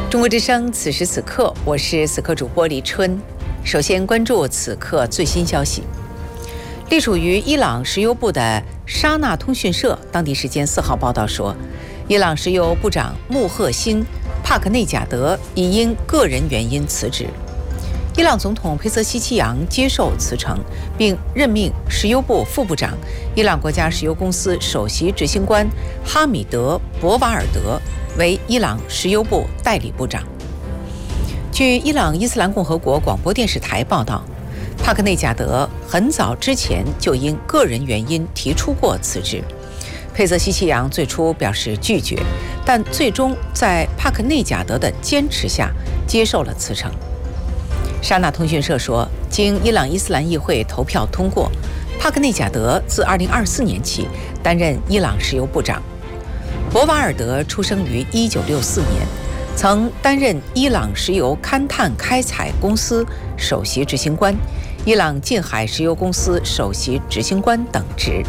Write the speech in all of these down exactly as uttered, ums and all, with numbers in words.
中国之声，此时此刻，我是此刻主播黎春。首先关注此刻最新消息。隶属于伊朗石油部的沙纳通讯社当地时间四号报道说，伊朗石油部长穆赫辛·帕克内贾德已因个人原因辞职。伊朗总统佩泽希奇扬接受辞呈，并任命石油部副部长、伊朗国家石油公司首席执行官哈米德·博瓦尔德为伊朗石油部代理部长。据伊朗伊斯兰共和国广播电视台报道，帕克内贾德很早之前就因个人原因提出过辞职。佩泽希奇扬最初表示拒绝，但最终在帕克内贾德的坚持下接受了辞呈。沙纳通讯社说，经伊朗伊斯兰议会投票通过，帕克内贾德自二零二四年起担任伊朗石油部长。博瓦尔德出生于一九六四年，曾担任伊朗石油勘探开采公司首席执行官、伊朗近海石油公司首席执行官等职。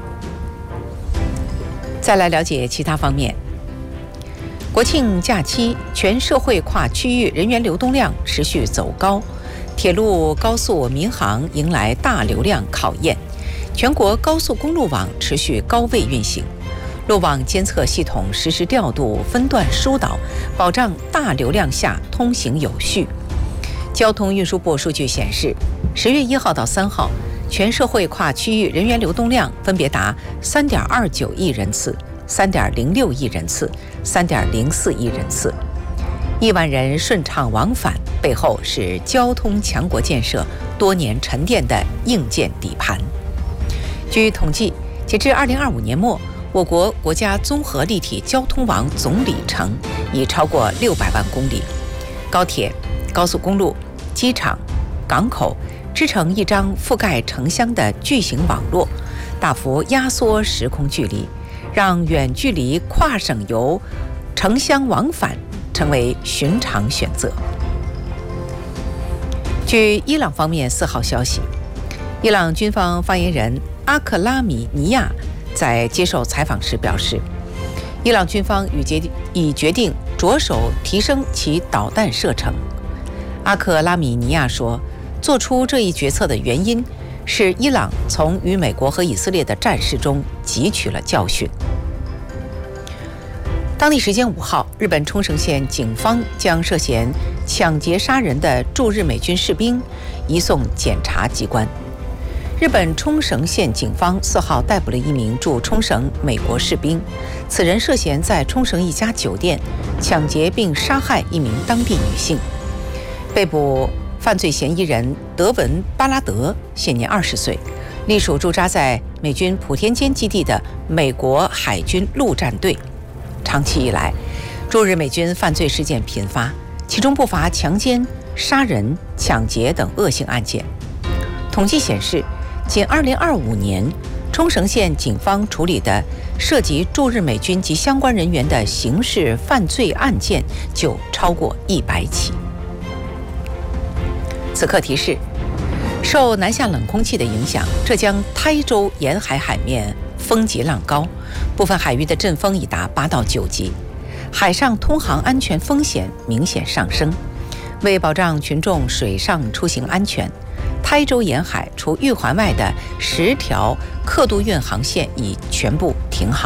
再来了解其他方面。国庆假期，全社会跨区域人员流动量持续走高，铁路、高速、民航迎来大流量考验，全国高速公路网持续高位运行，路网监测系统实时调度、分段疏导，保障大流量下通行有序。交通运输部数据显示，十月一号到三号，全社会跨区域人员流动量分别达三点二九亿人次、三点零六亿人次、三点零四亿人次。亿万人顺畅往返背后是交通强国建设多年沉淀的硬件底盘。据统计，截至二零二五年末，我国国家综合立体交通网总里程已超过六百万公里，高铁、高速公路、机场、港口织成一张覆盖城乡的巨型网络，大幅压缩时空距离，让远距离跨省游、城乡往返成为寻常选择。据伊朗方面四号消息，伊朗军方发言人阿克拉米尼亚在接受采访时表示，伊朗军方已决已决定着手提升其导弹射程。阿克拉米尼亚说，做出这一决策的原因是伊朗从与美国和以色列的战事中汲取了教训。当地时间五号，日本冲绳县警方将涉嫌抢劫杀人的驻日美军士兵移送检察机关。日本冲绳县警方四号逮捕了一名驻冲绳美国士兵，此人涉嫌在冲绳一家酒店抢劫并杀害一名当地女性。被捕犯罪嫌疑人德文·巴拉德现年二十岁，隶属驻扎在美军普天间基地的美国海军陆战队。长期以来，驻日美军犯罪事件频发，其中不乏强奸、杀人、抢劫等恶性案件。统计显示，仅二零二五年，冲绳县警方处理的涉及驻日美军及相关人员的刑事犯罪案件就超过一百起。此刻提示，受南下冷空气的影响，浙江台州沿海海面风急浪高，部分海域的阵风已达八到九级，海上通航安全风险明显上升。为保障群众水上出行安全，台州沿海除玉环外的十条客渡运航线已全部停航。